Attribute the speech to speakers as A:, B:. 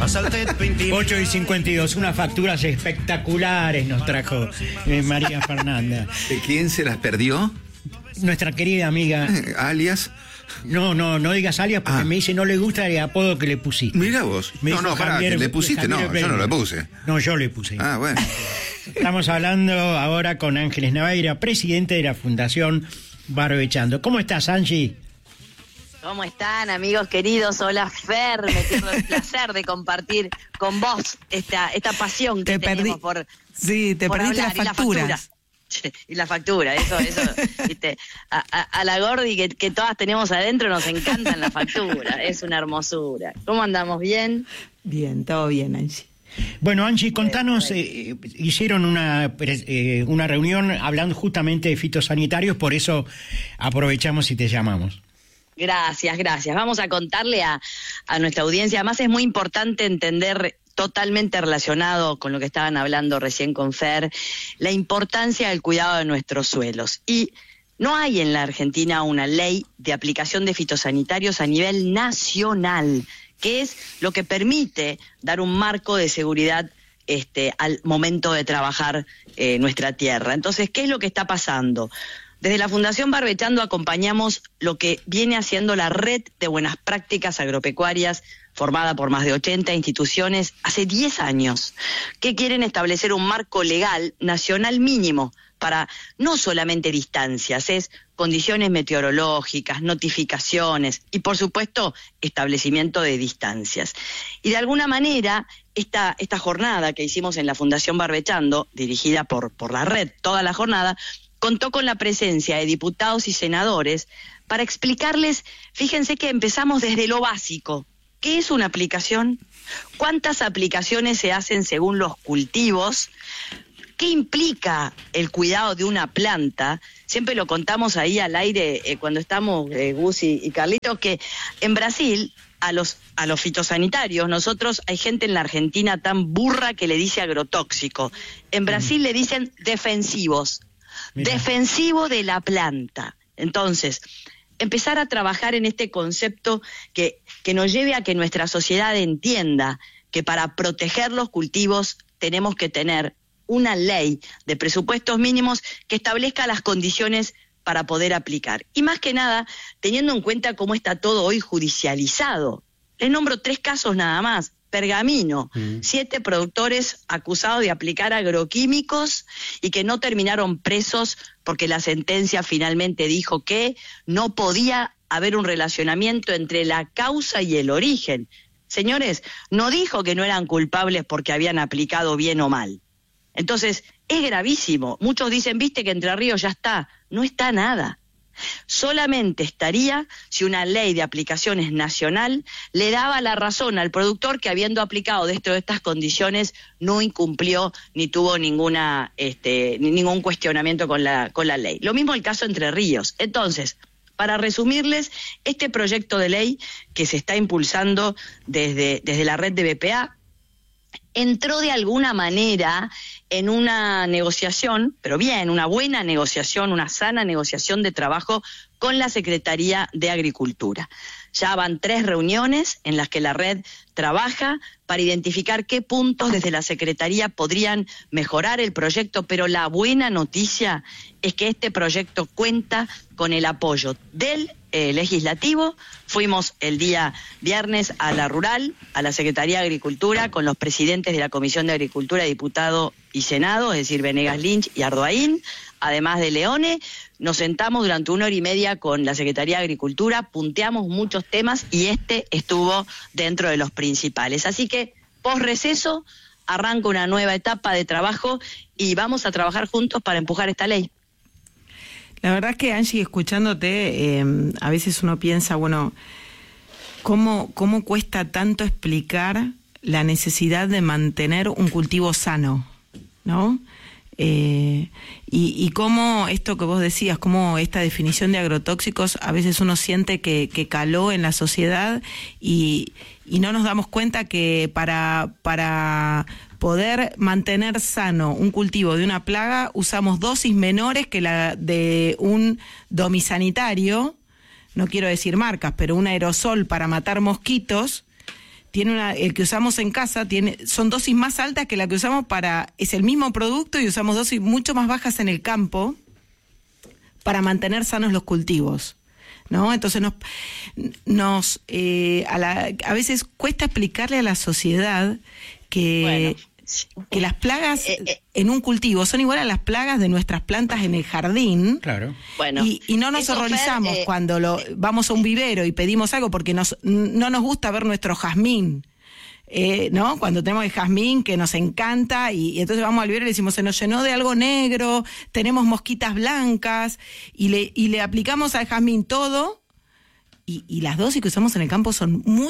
A: 8:52, unas facturas espectaculares nos trajo María Fernanda.
B: ¿De quién se las perdió?
A: Nuestra querida amiga.
B: ¿Alias?
A: No digas alias porque me dice no le gusta el apodo que le pusiste.
B: Mira vos. Pará, que le pusiste, yo no lo puse.
A: No, yo le puse.
B: Ah, bueno.
A: Estamos hablando ahora con Ángeles Naveira, presidente de la Fundación Barbechando. ¿Cómo estás, Angie?
C: ¿Cómo están, amigos queridos? Hola, Fer, me tengo el placer de compartir con vos esta pasión que tenemos por
D: Sí, te
C: por
D: perdiste
C: hablar,
D: las facturas.
C: Y la factura, eso, viste, a la Gordi que todas tenemos adentro nos encantan las facturas, es una hermosura. ¿Cómo andamos? ¿Bien?
D: Bien, todo bien, Angie.
A: Bueno, Angie, contanos, hicieron una reunión hablando justamente de fitosanitarios, por eso aprovechamos y te llamamos.
C: Gracias. Vamos a contarle a nuestra audiencia, además es muy importante entender, totalmente relacionado con lo que estaban hablando recién con Fer, la importancia del cuidado de nuestros suelos. Y no hay en la Argentina una ley de aplicación de fitosanitarios a nivel nacional, que es lo que permite dar un marco de seguridad al momento de trabajar nuestra tierra. Entonces, ¿qué es lo que está pasando? Desde la Fundación Barbechando acompañamos lo que viene haciendo la Red de Buenas Prácticas Agropecuarias, formada por más de 80 instituciones, hace 10 años, que quieren establecer un marco legal nacional mínimo para no solamente distancias, es condiciones meteorológicas, notificaciones y, por supuesto, establecimiento de distancias. Y de alguna manera, esta jornada que hicimos en la Fundación Barbechando, dirigida por la Red, toda la jornada, contó con la presencia de diputados y senadores para explicarles, fíjense que empezamos desde lo básico. ¿Qué es una aplicación? ¿Cuántas aplicaciones se hacen según los cultivos? ¿Qué implica el cuidado de una planta? Siempre lo contamos ahí al aire cuando estamos, Gus y Carlitos, que en Brasil a los fitosanitarios, nosotros hay gente en la Argentina tan burra que le dice agrotóxico. En Brasil le dicen defensivos. Mira. Defensivo de la planta. Entonces, empezar a trabajar en este concepto que nos lleve a que nuestra sociedad entienda que para proteger los cultivos tenemos que tener una ley de presupuestos mínimos que establezca las condiciones para poder aplicar. Y más que nada, teniendo en cuenta cómo está todo hoy judicializado. Les nombro 3 casos nada más. Pergamino, 7 productores acusados de aplicar agroquímicos y que no terminaron presos porque la sentencia finalmente dijo que no podía haber un relacionamiento entre la causa y el origen. Señores, no dijo que no eran culpables porque habían aplicado bien o mal. Entonces, es gravísimo. Muchos dicen, viste que Entre Ríos ya está. No está nada. Solamente estaría si una ley de aplicaciones nacional le daba la razón al productor que habiendo aplicado dentro de estas condiciones no incumplió ni tuvo ningún cuestionamiento con la ley. Lo mismo el caso Entre Ríos. Entonces, para resumirles, este proyecto de ley que se está impulsando desde la red de BPA entró de alguna manera en una negociación, pero bien, una buena negociación, una sana negociación de trabajo con la Secretaría de Agricultura. Ya van 3 reuniones en las que la red trabaja para identificar qué puntos desde la Secretaría podrían mejorar el proyecto, pero la buena noticia es que este proyecto cuenta con el apoyo del legislativo. Fuimos el día viernes a la Rural, a la Secretaría de Agricultura, con los presidentes de la Comisión de Agricultura, diputado y Senado, es decir, Venegas Lynch y Ardoaín, además de Leone. Nos sentamos durante 1 hora y media con la Secretaría de Agricultura, punteamos muchos temas y este estuvo dentro de los principales. Así que, post receso, arranca una nueva etapa de trabajo y vamos a trabajar juntos para empujar esta ley.
D: La verdad es que, Angie, escuchándote, a veces uno piensa, bueno, ¿cómo cuesta tanto explicar la necesidad de mantener un cultivo sano, ¿no? Y cómo esto que vos decías, cómo esta definición de agrotóxicos a veces uno siente que caló en la sociedad y no nos damos cuenta que para poder mantener sano un cultivo de una plaga usamos dosis menores que la de un domisanitario, no quiero decir marcas, pero un aerosol para matar mosquitos el que usamos en casa son dosis más altas que la que usamos es el mismo producto y usamos dosis mucho más bajas en el campo para mantener sanos los cultivos, ¿no? Entonces a veces cuesta explicarle a la sociedad que las plagas en un cultivo son igual a las plagas de nuestras plantas en el jardín.
A: Claro.
C: Bueno,
D: y no nos horrorizamos cuando vamos a un vivero y pedimos algo porque no nos gusta ver nuestro jazmín. ¿No? Cuando tenemos el jazmín que nos encanta y entonces vamos al vivero y le decimos, se nos llenó de algo negro, tenemos mosquitas blancas y le aplicamos al jazmín todo y las dosis que usamos en el campo son muy